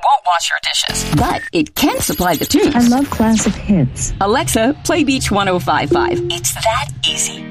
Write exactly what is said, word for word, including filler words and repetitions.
won't wash your dishes. But it can supply the tunes. I love classic hits. Alexa, play Beach one oh five point five. It's that easy.